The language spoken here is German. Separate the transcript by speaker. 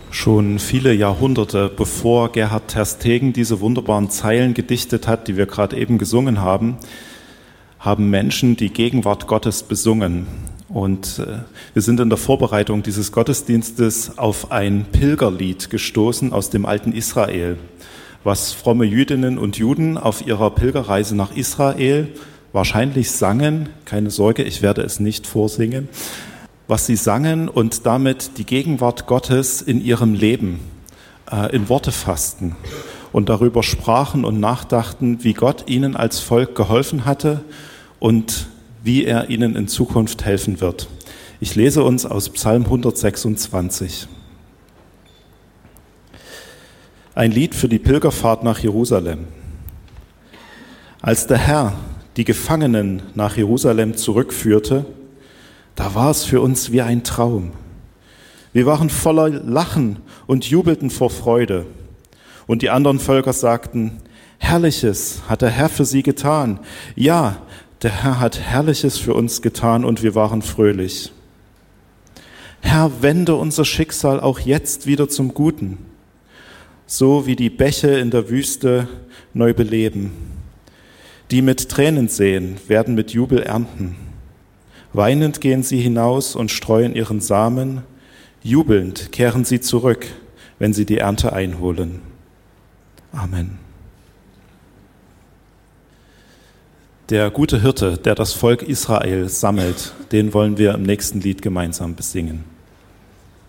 Speaker 1: Schon viele Jahrhunderte bevor Gerhard Terstegen diese wunderbaren Zeilen gedichtet hat, die wir gerade eben gesungen haben, haben Menschen die Gegenwart Gottes besungen. Und wir sind in der Vorbereitung dieses Gottesdienstes auf ein Pilgerlied gestoßen aus dem alten Israel, was fromme Jüdinnen und Juden auf ihrer Pilgerreise nach Israel wahrscheinlich sangen. Keine Sorge, ich werde es nicht vorsingen. Was sie sangen und damit die Gegenwart Gottes in ihrem Leben in Worte fassten und darüber sprachen und nachdachten, wie Gott ihnen als Volk geholfen hatte und wie er ihnen in Zukunft helfen wird. Ich lese uns aus Psalm 126. Ein Lied für die Pilgerfahrt nach Jerusalem. Als der Herr die Gefangenen nach Jerusalem zurückführte, da war es für uns wie ein Traum. Wir waren voller Lachen und jubelten vor Freude. Und die anderen Völker sagten, Herrliches hat der Herr für sie getan. Ja, der Herr hat Herrliches für uns getan und wir waren fröhlich. Herr, wende unser Schicksal auch jetzt wieder zum Guten, so wie die Bäche in der Wüste neu beleben. Die mit Tränen säen, werden mit Jubel ernten. Weinend gehen sie hinaus und streuen ihren Samen, jubelnd kehren sie zurück, wenn sie die Ernte einholen. Amen. Der gute Hirte, der das Volk Israel sammelt, den wollen wir im nächsten Lied gemeinsam besingen.